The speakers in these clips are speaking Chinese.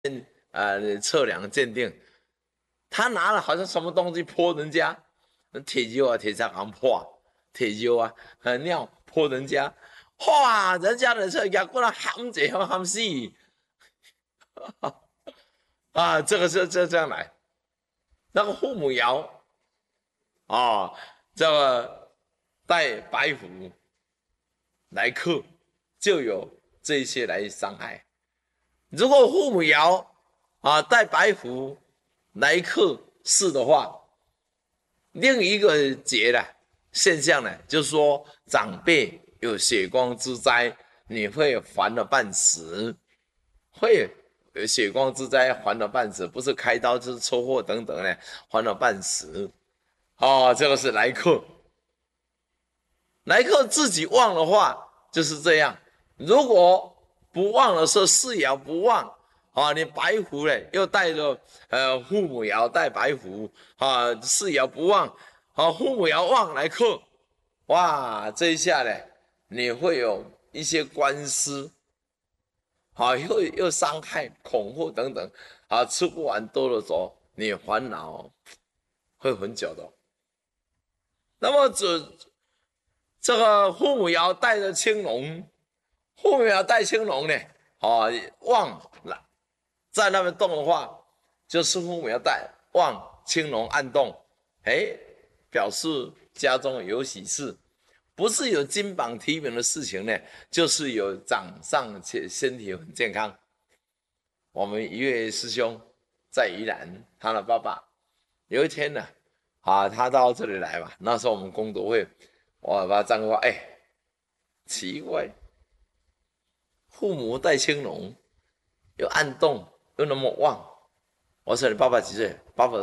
测量鉴定，他拿了好像什么东西泼人家，铁锹啊，铁砂行破，铁锹啊，尿泼人家，哇，人家的车压过来喊这样喊死，啊，这个是这样来，那个父母爻啊，这个带白虎来克，就有这些来伤害。如果父母爻啊带白虎来克巳的话，另一个节的现象呢，就是说长辈有血光之灾，你会烦了半死，会有血光之灾，烦了半死，不是开刀就是车祸等等呢，烦了半死。哦，这个是来克，来克自己旺的话就是这样，如果不旺的时候，巳爻不旺。啊，你白虎嘞，又带着父母爻带白虎啊，巳爻不旺，啊，父母爻旺来克，哇，这一下呢，你会有一些官司，啊，又伤害、恐吓等等，啊，吃不完兜着走，你烦恼会很久的。那么这个父母爻带着青龙，父母爻带青龙呢，啊，旺了。在那边动的话，就是父母要带旺青龙暗动，哎，表示家中有喜事，不是有金榜题名的事情呢，就是有长上且身体很健康。我们一位师兄在宜兰，他的爸爸有一天呢，啊，他到这里来嘛，那时候我们工作会，我把他张话，哎，奇怪，父母带青龙，有暗动。又那么旺，我说你爸爸几岁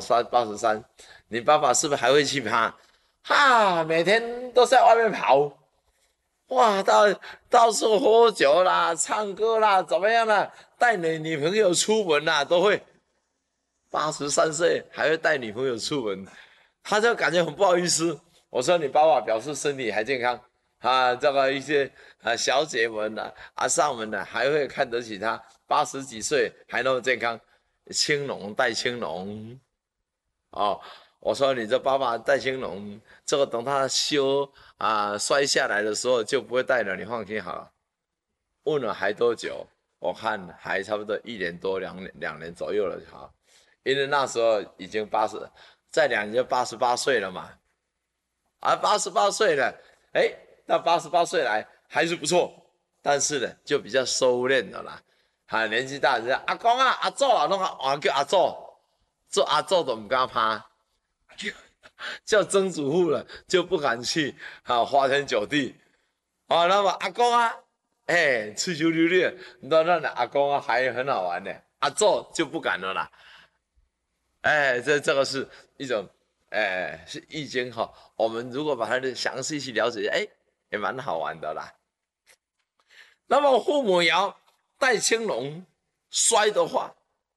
？83，你爸爸是不是还会去爬？哈，每天都在外面跑，哇，到处喝酒啦、唱歌啦，怎么样啦？带你女朋友出门啦，都会。83岁还会带女朋友出门，他就感觉很不好意思。我说你爸爸表示身体还健康啊，这个一些小姐们呢、阿上们呢，还会看得起他。80几岁还那么健康，青龙带青龙哦。我说你这爸爸带青龙，这个等他摔下来的时候就不会带了，你放心好了。问了还多久？我看还差不多1年多2年左右了哈，因为那时候已经再2年就88岁了嘛，啊88岁了，哎，到88岁来还是不错，但是呢就比较收敛了啦。啊，年纪大人家阿公啊、阿祖啊，拢叫阿祖，做阿祖都唔敢拍，叫曾祖父了就不敢去啊花天酒地。啊，那么阿公啊，哎，吹球溜溜，那阿公啊还很好玩呢，阿祖就不敢了啦。哎，这个是一种，哎，是易经哈。我们如果把它的详细去了解，哎，也蛮好玩的啦。那么父母爻带青龙衰的话，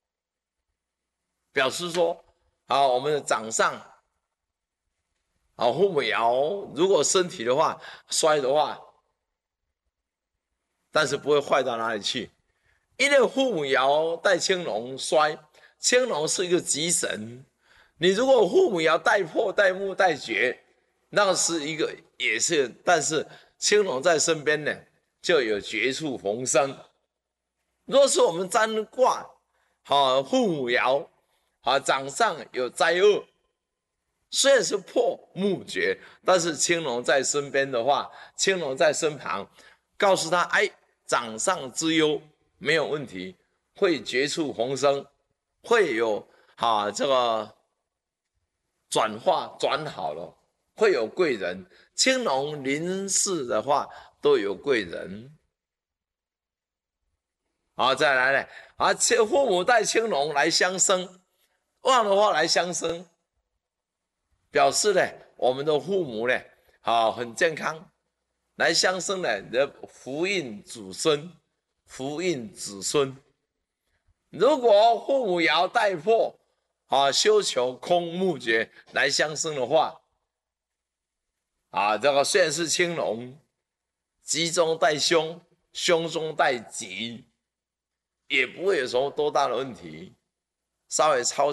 表示说啊，我们的掌上啊，父母爻如果身体的话衰的话，但是不会坏到哪里去，因为父母爻带青龙衰，青龙是一个吉神。你如果父母爻带破、带木、带绝，那是一个也是，但是青龙在身边呢，就有绝处逢生。若是我们占卦，父母爻，掌上有灾厄，虽然是破木绝，但是青龙在身边的话，青龙在身旁，告诉他，哎，掌上之忧没有问题，会绝处逢生，会有这个转化转好了，会有贵人。青龙临世的话，都有贵人。好，再来呢，父母带青龙来相生，旺的话来相生，表示呢，我们的父母呢，很健康，来相生呢，的福荫子孙，福荫子孙。如果父母爻带破，修求空木绝来相生的话，这个虽然是青龙，吉中带凶，凶中带吉， 也不会有什么多大的问题，稍微操